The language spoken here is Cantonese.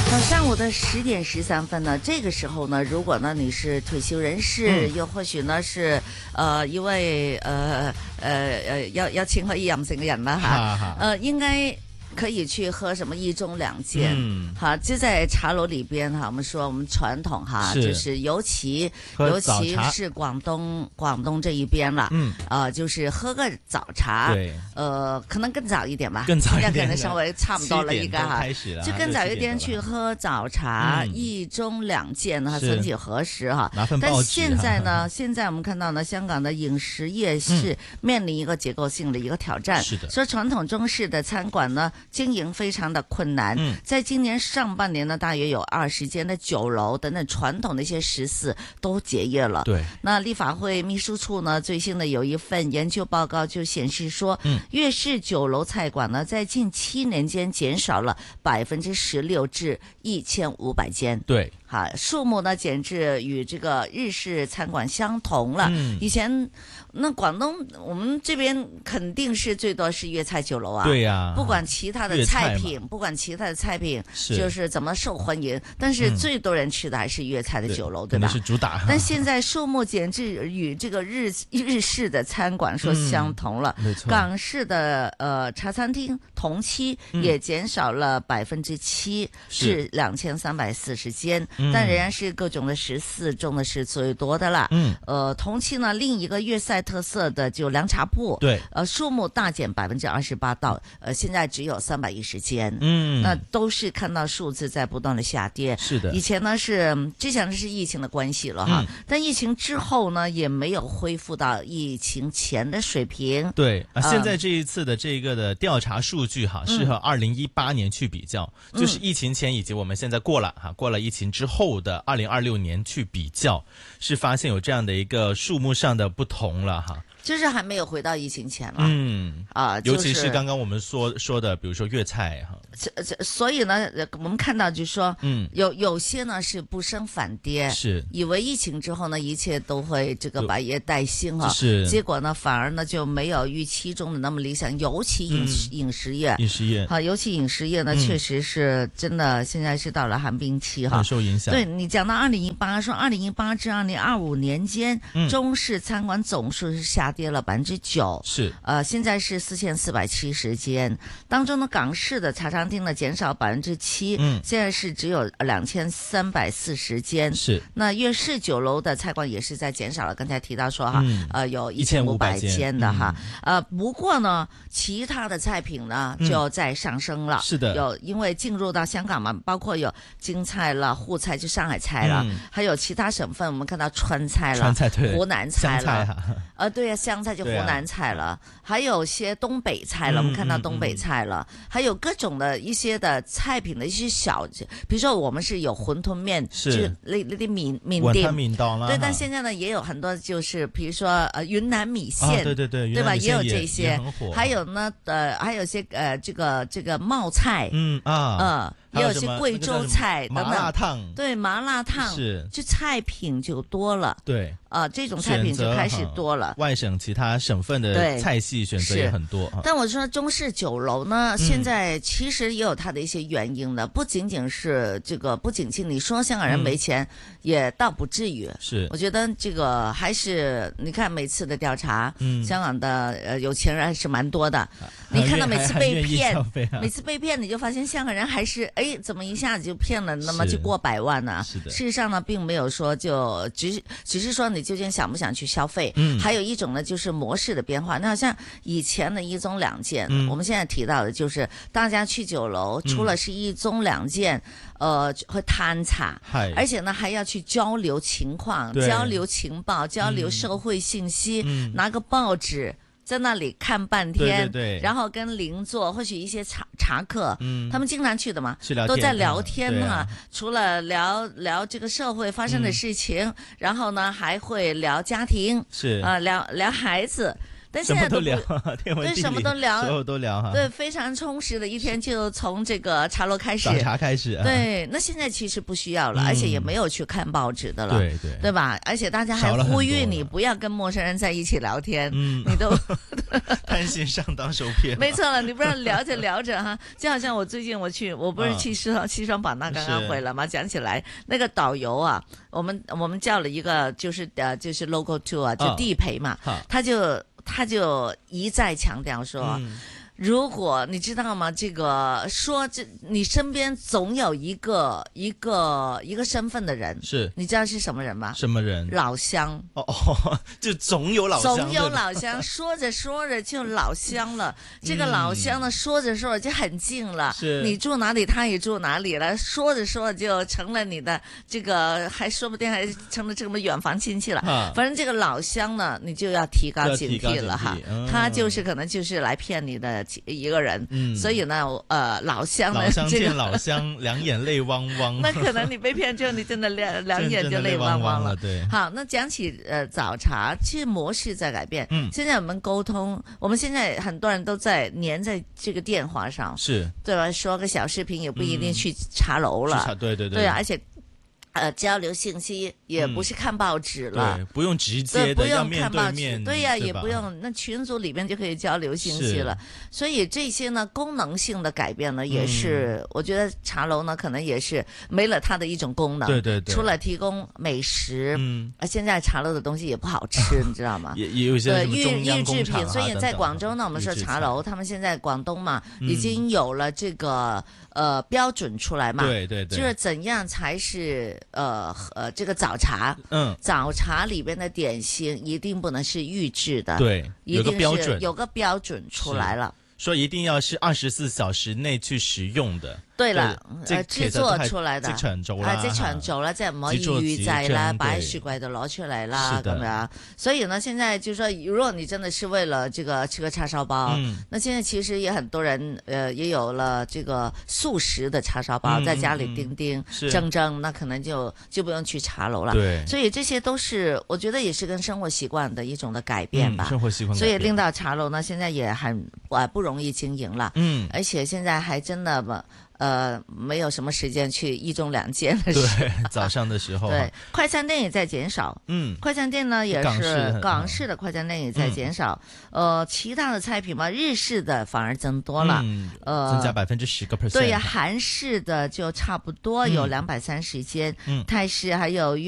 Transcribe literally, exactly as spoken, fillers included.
到上午的十点十三分呢，这个时候呢，如果呢你是退休人士，嗯、又或許呢是呃一位呃呃呃要要請喝一飲性嘅人啦哈，呃應該可以去喝什麼一盅兩件，嗯，哈，就在茶樓裏邊哈，我們說我們傳統哈，是就是尤其尤其是廣東廣東這一邊啦，嗯，啊、呃，就是喝個早茶，對，呃，可能更早一點吧， 更早一點， 可能稍微差不多了一個哈，就更早一點去喝早茶，嗯、一盅兩件哈，曾幾何時哈，但現在呢，現在我們看到呢，香港的飲食業是面臨一個結構性的一個挑戰，是的，說傳統中式的餐館呢，經營非常的困難，嗯、在今年上半年呢，大約有二十間的酒樓等等傳統的一些食肆都結業了。對，那立法會秘書處呢，最新的有一份研究報告就顯示說，嗯，粵式酒樓菜館呢，在近七年間減少了百分之十六至一千五百間。對，哈，數目呢，簡直與這個日式餐館相同了。嗯、以前那廣東我們這邊肯定是最多是粵菜酒樓啊。對呀、啊，不管其他的菜品，不管其他的菜品就是怎麼受歡迎，但是最多人吃的還是粵菜的酒樓，嗯、對吧？是主打。但現在數目簡直與這個日日式的餐館說相同了。嗯、沒錯。港式的呃茶餐廳同期也減少了百分之七，是兩千三百四十間，嗯、但仍然是各種的食肆中的是最多的啦。嗯。呃，同期呢，另一個粵菜特色的就涼茶鋪，對，呃，數目大減百分之二十八到呃現在只有三百一十間，嗯，那都是看到數字在不斷的下跌。是的，以前呢是之前是疫情的關係了哈，嗯、但疫情之後呢也沒有恢復到疫情前的水平。對啊，現在這一次的這個的調查數據哈，是和二零一八年去比較，嗯、就是疫情前以及我們現在過了哈，過了疫情之後的二零二六年去比較，是發現有這樣的一個數目上的不同了哈。就是還沒有回到疫情前了，嗯啊，就是、尤其是剛剛我們說說的，比如說粵菜哈，所以呢，我們看到就是說，嗯，有有些呢是不升反跌，是以為疫情之後呢，一切都會這個百業待興哈，是結果呢反而呢就沒有預期中的那麼理想，尤其飲食、嗯、飲食業，飲食業，好，尤其飲食業呢，嗯、確實是真的，現在是到了寒冰期哈，很受影響。對，你講到二零一八，說二零一八至二零二五年間，嗯、中式餐館總數是下跌了百分之九，是，呃，現在是四千四百七十間，當中呢，港式的茶餐廳呢減少百分之七，嗯，現在是只有兩千三百四十間，是。那粵式酒樓的菜館也是在減少了，剛才提到說哈，嗯、呃，有一千五百間的哈，嗯、呃，不過呢，其他的菜品呢就在上升了，嗯、是的，有因為進入到香港嘛，包括有京菜了、滬菜就上海菜了，嗯、還有其他省份，我們看到川菜了、川菜對湖南菜了，菜啊呃，對啊，湘菜。湖南菜了，啊、還有些東北菜了，嗯、我們看到東北菜了，嗯、還有各種的一些的菜品的一些小，比如說我們是有餛飩麵，是那那啲麵麵店，對，但現在呢也有很多，就是比如說呃雲南米線，啊、對對對，對吧？也有這些，還有呢呃還有些呃這個這個冒菜，嗯啊，嗯。也有些貴州菜等等，麻辣燙，對，麻辣燙是，就菜品就多了，對，啊，這種菜品就開始多了。 外省其他省份的菜系選擇也很多。 但我說中式酒樓呢，現在其實也有它的一些原因的，不僅僅是這個不景氣。你說香港人沒錢，也倒不至於。是，我覺得這個還是你看每次的調查，香港的呃有錢人還是蠻多的。你看到每次被騙，每次被騙，你就發現香港人還是。哎，怎麼一下子就騙了那麼就過百萬呢？是的，事實上呢，並沒有說就只只是說你究竟想不想去消費。嗯，還有一種呢，就是模式的變化。那好像以前的一盅兩件，嗯、我們現在提到的就是大家去酒樓，除了是一盅兩件，嗯、呃，會攤茶，嗯、而且呢還要去交流情況、對交流情報、交流社會信息，嗯、拿個報紙。在那裡看半天，對對對，然後跟鄰座或許一些茶茶客，嗯，他們經常去的嘛，都在聊天嘛，啊、除了聊聊這個社會發生的事情，嗯、然後呢還會聊家庭，是啊、呃，聊聊孩子。 但现在都不什么都聊，天文地理对什么都聊， 所有都聊哈。 对，非常充实的一天就从这个茶楼开始， 早茶开始、啊。 对，那现在其实不需要了， 嗯、 而且也没有去看报紙的了， 对對， 對吧？而且大家還呼籲你不要跟陌生人在一起聊天，嗯，你都擔心上當受騙。 沒錯了，你不然聊着聊着哈，就好像我最近我去，我不是去西雙、啊、西雙版納剛剛回來嘛，講起來那個導遊啊，我們我們叫了一個就是呃就是 local tour 啊，就地陪嘛，啊、他就他就一再強調說。嗯如果你知道嗎？這個說這你身邊總有一個一個一個身份的人，是你知道是什麼人嗎？ 什麼人？ 老鄉。 哦哦，就總有老鄉。 總有老鄉，說着說着就老鄉了。這個老鄉呢，說着說着就很近了。是。你住哪裡，他也住哪裡了。說着說着就成了你的這個，還說不定還成了這麼遠房親戚了。反正這個老鄉呢，你就要提高警惕了哈。他就是可能就是來騙你的。一個人，嗯、所以呢，呃，老鄉呢， 老鄉見老鄉，兩眼淚汪汪。 那可能你被騙之後，你真的兩兩眼就淚汪汪了。對，好，那講起呃早茶，其實模式在改變。嗯，現在我們溝通，我們現在很多人都在黏在這個電話上，是對吧？說個小視頻也不一定去茶樓了。嗯、對對對，對啊，而且。呃，交流信息也不是看報紙了， 嗯、對，不用直接的， 不用看報紙， 對， 對呀，對也不用，那群組裏面就可以交流信息了。所以這些呢，功能性的改變呢，也是、嗯、我覺得茶樓呢，可能也是沒了它的一種功能。對對對，除了提供美食，嗯，啊，現在茶樓的東西也不好吃，你知道嗎？ 也也有一些什麼中央工廠啊， 所以在廣州呢，我們說茶樓，他們現在廣東嘛，已經有了這個呃標準出來嘛，對對對，就是怎樣才是。呃呃，這個早茶，嗯，早茶裏邊的點心一定不能是預製的， 對， 有個標準， 有個標準出來了， 說一定要是二十四小時內去食用的。 對啦，誒製作出來的， 即場做啦， 即場做啦，即係唔可以預製啦，擺喺雪櫃度攞出嚟啦，咁樣。所以呢，現在就說，如果你真的是為了這個吃個叉燒包，嗯，那現在其實也很多人，呃，也有了這個速食的叉燒包，在家裏叮叮蒸蒸，那可能就就不用去茶樓了。對，所以這些都是，我覺得也是跟生活習慣的一種的改變吧。 生活習慣。 所以令到茶樓呢，現在也很呃不容易經營了。嗯，而且現在還真的不。呃，沒有什麼時間去一盅兩件的時候。 對，早上的時候。 對，快餐店也在減少。嗯，快餐店呢也是港式的快餐店也在減少。嗯、呃，其他的菜品嘛，日式的反而增多了。嗯，呃， 增加百分之十個 percent。 對呀，韓式的就差不多有兩百三十間。嗯，泰式還有。